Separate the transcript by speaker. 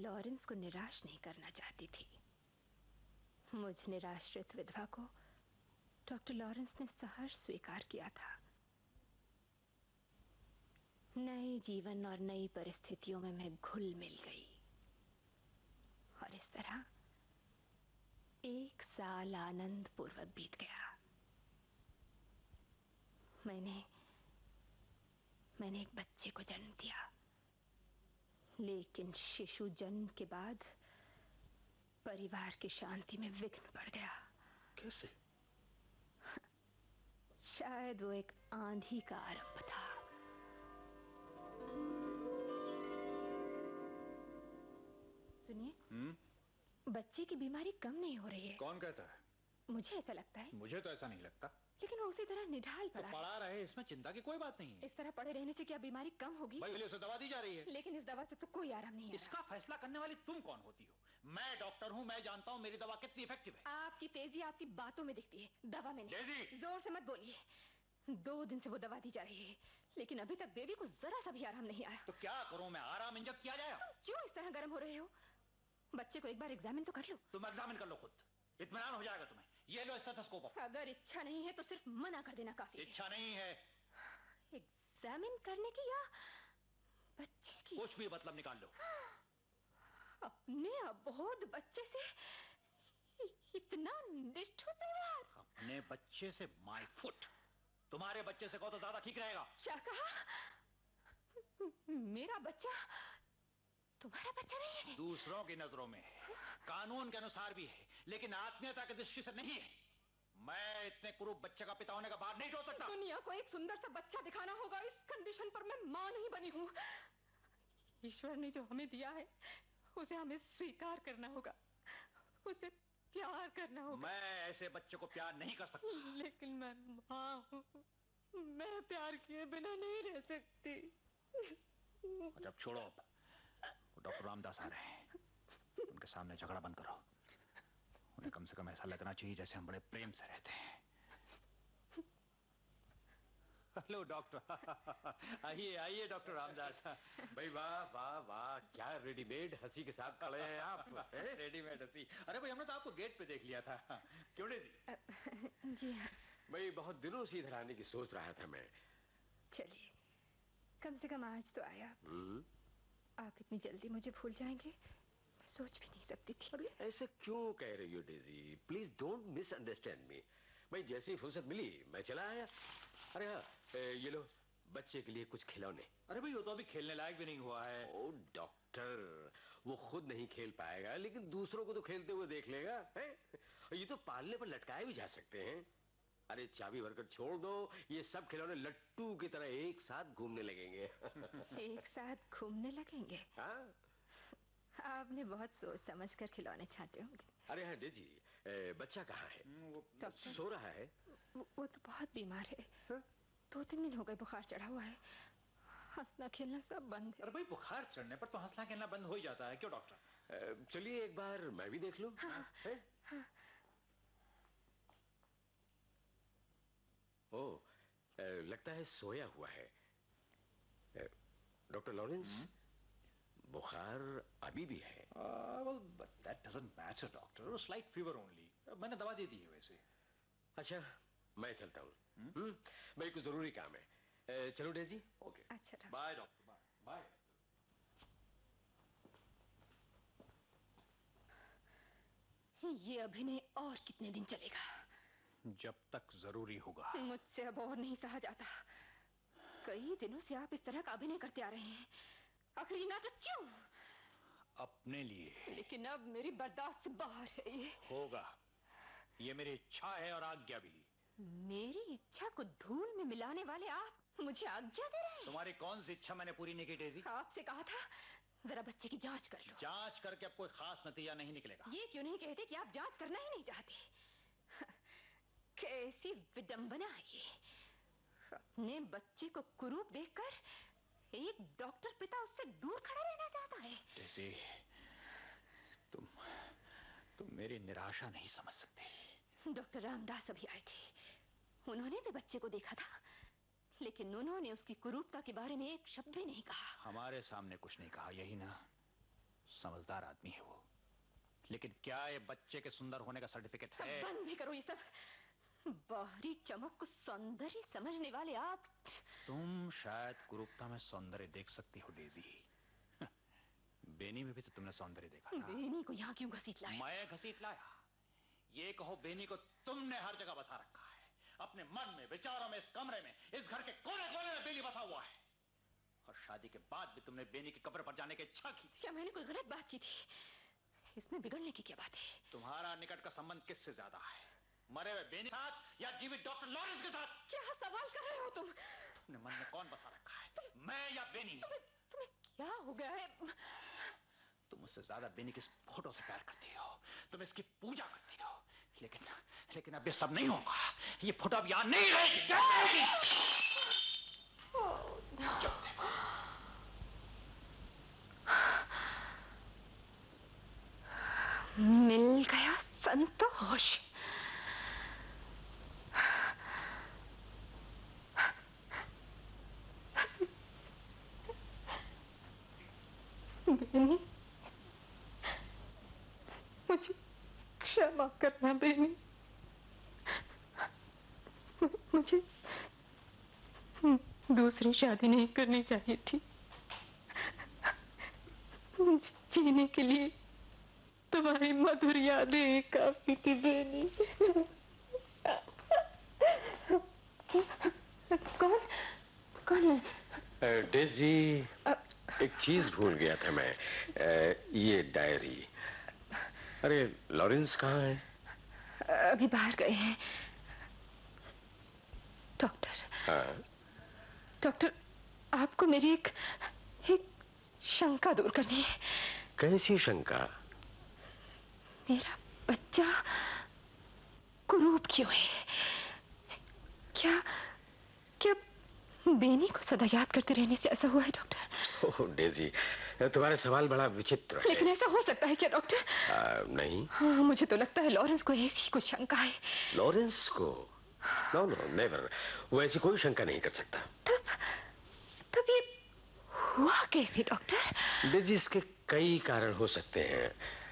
Speaker 1: Lawrence को निराश नहीं करना चाहती थी। मुझ निराश्रित विधवा को डॉक्टर लॉरेंस ने सहर्ष स्वीकार किया था। नए जीवन और नई परिस्थितियों में मैं घुल मिल गई और इस तरह 1 साल आनंद पूर्वक बीत गया। मैंने एक बच्चे को जन्म दिया, लेकिन शिशु जन्म के बाद परिवार की शांति में विघ्न पड़ गया।
Speaker 2: कैसे?
Speaker 1: शायद वो एक आंधी का आरंभ था। सुनिए, बच्चे की बीमारी कम नहीं हो रही है।
Speaker 2: कौन कहता है?
Speaker 1: मुझे ऐसा लगता है।
Speaker 2: मुझे तो ऐसा नहीं लगता।
Speaker 1: लेकिन वो उसी तरह निढाल पड़ा
Speaker 2: तो पड़ा रहे, इसमें चिंता की कोई बात नहीं है।
Speaker 1: इस तरह पड़े रहने से क्या बीमारी कम होगी?
Speaker 2: भाई उसे दवा दी जा रही है।
Speaker 1: लेकिन इस दवा से तो कोई आराम नहीं है।
Speaker 2: इसका फैसला करने वाली तुम कौन होती हो? मैं डॉक्टर हूँ, मैं जानता हूँ मेरी दवा कितनी इफेक्टिव है।
Speaker 1: आपकी तेजी आपकी बातों में दिखती है, दवा में नहीं।
Speaker 2: तेजी?
Speaker 1: जोर से मत बोलिए। 2 दिन से वो दवा दी जा रही है, लेकिन अभी तक बेबी को जरा सा भी आराम नहीं आया।
Speaker 2: तो क्या करूं मैं? आराम इंजेक्ट किया जाए?
Speaker 1: तुम क्यों इस तरह गर्म हो रहे हो? बच्चे को एक बार एग्जामिन तो कर लो।
Speaker 2: तुम एग्जामिन कर लो खुद, इत्मीनान हो जाएगा तुम्हें। ये लो स्टेथोस्कोप।
Speaker 1: अगर इच्छा नहीं है तो सिर्फ मना कर देना काफी है।
Speaker 2: इच्छा नहीं है
Speaker 1: एग्जामिन करने की या बच्चे की?
Speaker 2: कुछ भी मतलब निकाल लो।
Speaker 1: अपने अबोध बच्चे से इतना निष्ठुर व्यवहार?
Speaker 2: अपने बच्चे से? My foot. तुम्हारे बच्चे से कहो तो ज्यादा ठीक रहेगा।
Speaker 1: क्या कहा? मेरा बच्चा तुम्हारा बच्चा नहीं है?
Speaker 2: दूसरों की नजरों में है, कानून के अनुसार भी है, लेकिन आत्मीयता की दृष्टि से नहीं है। मैं इतने कुरूप बच्चे का पिता होने का बात नहीं छोड़ सकता।
Speaker 1: दुनिया को एक सुंदर सा बच्चा दिखाना होगा, इस कंडीशन पर मैं मां नहीं बनी हूं। ईश्वर ने जो हमें दिया है उसे हमें स्वीकार करना होगा, उसे प्यार करना होगा।
Speaker 2: मैं ऐसे बच्चे को प्यार नहीं कर सकता।
Speaker 1: लेकिन मैं मां हूं, मैं प्यार किए बिना नहीं रह सकती।
Speaker 2: जब छोड़ो, अब डॉक्टर रामदास आ रहे हैं, उनके सामने झगड़ा बंद करो। उन्हें कम से कम ऐसा लगना चाहिए जैसे हम बड़े प्रेम से रहते हैं। Hello doctor. आइए आइए डॉक्टर रामदास।
Speaker 3: भाई वाह वाह वाह, क्या रेडीमेड हंसी के साथ खड़े हैं आप।
Speaker 2: रेडीमेड हंसी? अरे भाई हमने तो आपको गेट पे देख लिया था। क्यों नहीं जी?
Speaker 1: जी हाँ।
Speaker 3: भाई बहुत दिनों से इधर आने की सोच रहा था मैं।
Speaker 1: चलिए, कम से कम आज तो आया। आप इतनी जल्दी मुझे भूल जाएंगे, मैं सोच भी नहीं सकती थी।
Speaker 3: अरे ऐसे क्यों कह रही हो डेजी? प्लीज डोंट मिसअंडरस्टैंड मी। भाई जैसे ही फुर्सत मिली मैं चला आया। अरे हाँ, ये लो बच्चे के लिए कुछ खिलौने।
Speaker 2: अरे भाई वो तो अभी खेलने लायक भी नहीं हुआ है।
Speaker 3: ओ डॉक्टर, वो खुद नहीं खेल पाएगा, लेकिन दूसरों को तो खेलते हुए देख लेगा है? ये तो पालने पर लटकाए भी जा सकते हैं। अरे चाबी भरकर छोड़ दो, ये सब खिलौने लट्टू की तरह एक साथ घूमने लगेंगे।
Speaker 1: एक साथ घूमने लगेंगे?
Speaker 3: हाँ,
Speaker 1: आपने बहुत सोच समझ कर खिलौने छांटे होंगे।
Speaker 3: अरे हाँ डेजी, बच्चा कहाँ है?
Speaker 1: वो
Speaker 3: सो रहा है।
Speaker 1: वो तो बहुत बीमार है। 2-3 दिन हो गए बुखार चढ़ा हुआ है, हंसना खेलना सब बंद है।
Speaker 2: अरे भाई बुखार चढ़ने पर तो हंसना खेलना बंद हो ही जाता है। क्यों डॉक्टर?
Speaker 3: चलिए एक बार मैं भी देख लूं।
Speaker 1: हाँ।
Speaker 3: ओ, लगता है सोया हुआ है। डॉक्टर लॉरेंस, बुखार अभी भी है?
Speaker 2: well, but that doesn't matter, doctor. Slight fever only. मैंने दवा दे दी है वैसे।
Speaker 3: अच्छा, मैं चलता हूँ। भाई कुछ जरूरी काम है। चलो डेजी।
Speaker 2: ओके,
Speaker 1: अच्छा
Speaker 2: बाय डॉक्टर। Bye bye.
Speaker 1: ये अभिनय और कितने दिन चलेगा?
Speaker 2: जब तक जरूरी होगा।
Speaker 1: मुझसे अब और नहीं सहा जाता। कई दिनों से आप इस तरह का अभिनय करते आ रहे हैं, आखिर ये नाटक क्यों?
Speaker 2: अपने लिए।
Speaker 1: लेकिन अब मेरी बर्दाश्त से बाहर है। ये
Speaker 2: होगा, ये मेरी इच्छा है और आज्ञा भी।
Speaker 1: मेरी इच्छा को धूल में मिलाने वाले आप मुझे आज्ञा दे रहे हैं?
Speaker 2: तुम्हारी कौन सी इच्छा मैंने पूरी नहीं की डेजी?
Speaker 1: आपसे कहा था जरा बच्चे की जांच कर लो।
Speaker 2: जांच करके अब कोई खास नतीजा नहीं निकलेगा।
Speaker 1: ये क्यों नहीं कहते कि आप जांच करना ही नहीं चाहते? कैसी विडंबना है ये। अपने बच्चे को कुरूप देखकर एक डॉक्टर पिता उससे दूर खड़ा रहना चाहता है।
Speaker 2: डेजी, तुम मेरी निराशा नहीं समझ सकती।
Speaker 1: डॉक्टर रामदास अभी आए थे, उन्होंने भी बच्चे को देखा था, लेकिन उन्होंने उसकी कुरूपता के बारे में एक शब्द भी नहीं कहा।
Speaker 2: हमारे सामने कुछ नहीं कहा, यही ना? समझदार आदमी है वो, लेकिन क्या ये बच्चे के सुंदर होने का सर्टिफिकेट
Speaker 1: सब
Speaker 2: है?
Speaker 1: बंद भी करो ये सब। बाहरी चमक को सौंदर्य समझने वाले आप।
Speaker 2: तुम शायद कुरूपता में सौंदर्य देख सकती हो डेजी। बेनी में भी तो तुमने सौंदर्य देखा था।
Speaker 1: बेनी को यहाँ क्यों घसीट लाया?
Speaker 2: मैं घसीट लाया? ये कहो बेनी को तुमने हर जगह बसा रखा है, अपने मन में, विचारों में, इस कमरे में, इस घर के कोने कोने में बेनी बसा हुआ है। और शादी के बाद भी तुमने बेनी की कब्र पर जाने की इच्छा की थी।
Speaker 1: क्या मैंने कोई गलत बात की थी? इसमें बिगड़ने की क्या बात है?
Speaker 2: तुम्हारा निकट का संबंध किससे ज्यादा है, मरे हुए बेनी के साथ या जीवित डॉक्टर लॉरेंस के साथ?
Speaker 1: क्या सवाल कर रहे हो तुम?
Speaker 2: तुमने मन में कौन बसा रखा है, मैं या बेनी?
Speaker 1: तुम्हें क्या हो गया है?
Speaker 2: तुम मुझसे ज्यादा बेनी की इस फोटो से प्यार करती हो, तुम इसकी पूजा करती हो, लेकिन अब ये सब नहीं होगा। ये फोटो अब यहां नहीं रहेगी। जब देखो
Speaker 1: मिल गया संतोष। बेनी, मुझे क्षमा करना बेनी। मुझे दूसरी शादी नहीं करनी चाहिए थी। जीने के लिए तुम्हारी मधुर यादें काफी थी बेनी। कौन कौन है?
Speaker 3: डेजी, एक चीज भूल गया था मैं। ये डायरी। अरे लॉरेंस कहाँ है?
Speaker 1: अभी बाहर गए हैं। डॉक्टर।
Speaker 3: हाँ?
Speaker 1: डॉक्टर, आपको मेरी एक शंका दूर करनी है।
Speaker 3: कैसी शंका?
Speaker 1: मेरा बच्चा कुरूप क्यों है? क्या क्या बेनी को सदा याद करते रहने से ऐसा हुआ है डॉक्टर?
Speaker 3: ओह डेजी, तुम्हारा सवाल बड़ा विचित्र है।
Speaker 1: लेकिन ऐसा हो सकता है क्या डॉक्टर?
Speaker 3: नहीं।
Speaker 1: हाँ, मुझे तो लगता है लॉरेंस को ऐसी कुछ शंका है।
Speaker 3: लॉरेंस को? नो नो नेवर, वो ऐसी कोई शंका नहीं कर सकता।
Speaker 1: तब ये हुआ कैसे डॉक्टर?
Speaker 3: डेजी, इसके कई कारण हो सकते हैं।